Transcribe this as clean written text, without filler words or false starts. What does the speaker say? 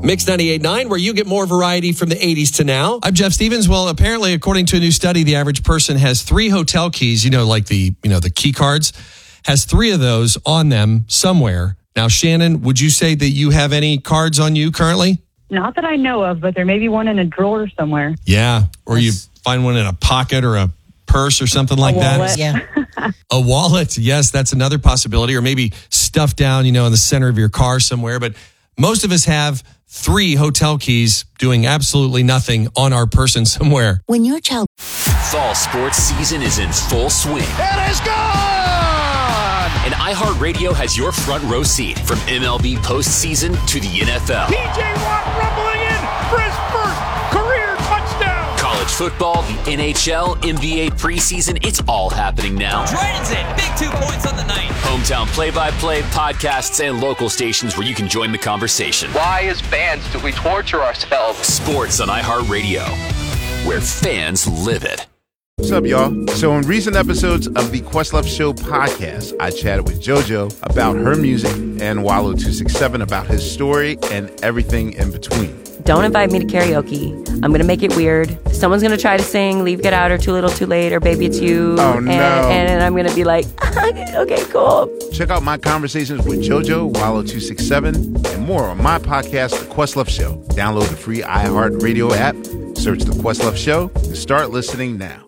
Mix 98.9, where you get more variety from the 80s to now. I'm Jeff Stevens. Well, apparently, according to a new study, the average person has 3 hotel keys, like the key cards, has 3 of those on them somewhere. Now, Shannon, would you say that you have any cards on you currently? Not that I know of, but there may be one in a drawer somewhere. Yeah, or you find one in a pocket or a purse or something like that. Yeah. A wallet, yes, that's another possibility. Or maybe stuffed down, in the center of your car somewhere. But most of us have 3 hotel keys doing absolutely nothing on our person somewhere. When your child... Fall sports season is in full swing. It is gone! And iHeartRadio has your front row seat from MLB postseason to the NFL. P.J. Watt rumbling in for his first career touchdown. College football, the NHL, NBA preseason, it's all happening now. Dragons in, big 2 points on the night. Hometown play-by-play, podcasts, and local stations where you can join the conversation. Why, as fans, do we torture ourselves? Sports on iHeartRadio, where fans live it. What's up, y'all? So in recent episodes of the Questlove Show podcast, I chatted with JoJo about her music and Wallow267 about his story and everything in between. Don't invite me to karaoke. I'm going to make it weird. Someone's going to try to sing Leave, Get Out, or Too Little, Too Late, or Baby It's You. Oh, no. And I'm going to be like, okay, cool. Check out my conversations with JoJo, Wallow267, and more on my podcast, The Questlove Show. Download the free iHeartRadio app, search The Questlove Show, and start listening now.